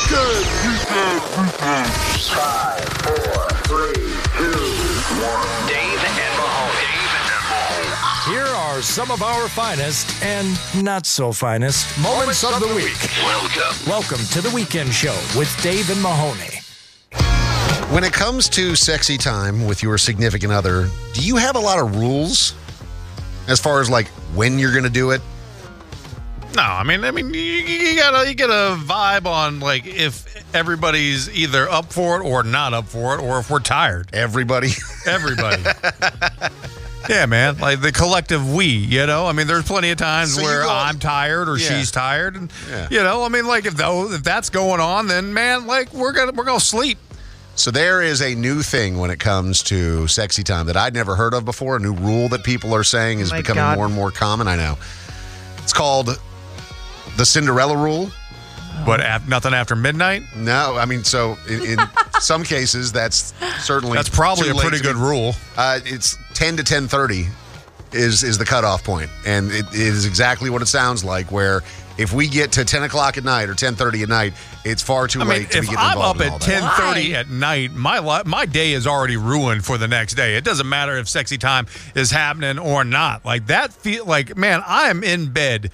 5, 4, 3, 2, 1. Dave and Mahoney. Here are some of our finest and not so finest moments of the week. Welcome to the Weekend Show with Dave and Mahoney. When it comes to sexy time with your significant other, do you have a lot of rules as far as like when you're going to do it? No, I mean, you get a vibe on like if everybody's either up for it or not up for it, or if we're tired. Everybody. Yeah, man, like the collective we. You know, I mean, there's plenty of times where I'm tired or she's tired, and you know, I mean, like if that's going on, then man, like we're gonna sleep. So there is a new thing when it comes to sexy time that I'd never heard of before. A new rule that people are saying is becoming more and more common. I know. It's called the Cinderella rule. But nothing after midnight? No, I mean, so in some cases, that's probably a pretty good rule. It's 10 to 10:30 is the cutoff point, and it is exactly what it sounds like. Where if we get to 10 o'clock at night or 10:30 at night, it's far too late to be getting involved. If I'm up at 10:30 at night, my day is already ruined for the next day. It doesn't matter if sexy time is happening or not. Like that man, I am in bed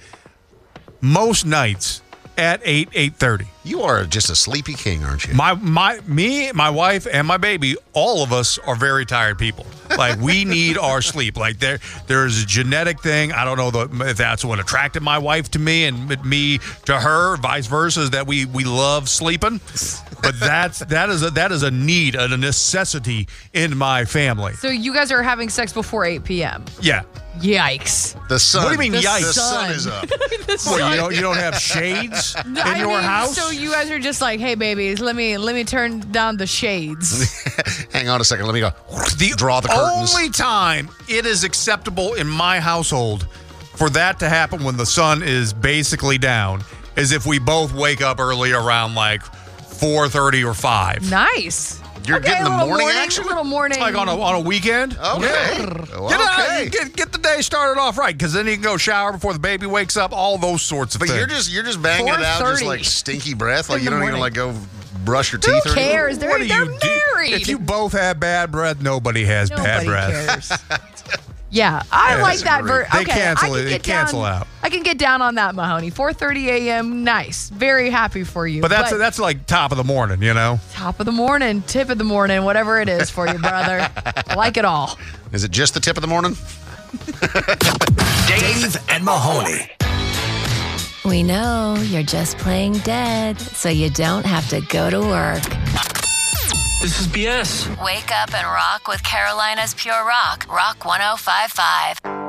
most nights at 8:30. You are just a sleepy king, aren't you? My wife, and my baby, all of us are very tired people. Like we need our sleep. Like there's a genetic thing. I don't know if that's what attracted my wife to me and me to her, vice versa, is that we love sleeping. But that is a need, a necessity in my family. So you guys are having sex before 8 p.m. Yeah. Yikes. The sun. What do you mean, yikes? The sun is up. What, you don't have shades in your house? So you guys are just like, hey, babies, let me turn down the shades. Hang on a second. Let me go. Draw the curtains. The only time it is acceptable in my household for that to happen when the sun is basically down is if we both wake up early around like 4:30 or 5. Nice. You're getting the morning action? A little morning. Like on a weekend. Okay. Yeah. Get the day started off right, because then you can go shower before the baby wakes up, all those sorts of things. But you're just banging it out just like stinky breath. Like you don't even like go brush your teeth. Who cares? They're married. If you both have bad breath, nobody has bad breath. Cares. Yeah, I like that. They cancel it. They cancel out. I can get down on that, Mahoney. 4:30 a.m. Nice. Very happy for you. But that's like top of the morning, you know? Top of the morning, tip of the morning, whatever it is for you, brother. I like it all. Is it just the tip of the morning? Dave and Mahoney. We know you're just playing dead, so you don't have to go to work. This is BS. Wake up and rock with Carolina's Pure Rock, Rock 105.5.